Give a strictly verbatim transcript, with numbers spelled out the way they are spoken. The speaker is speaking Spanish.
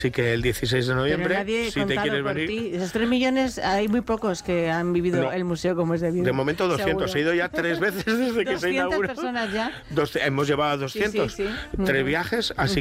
Así que el dieciséis de noviembre, Pero nadie si te contado quieres por venir... ti. Esos tres millones, hay muy pocos que han vivido No. el museo como es debido. De momento doscientos. Seguro. He ido ya tres veces desde que se doscientas inauguró. personas ya. Dos, hemos llevado a doscientos. Sí, sí, sí. Tres Ujú. viajes, así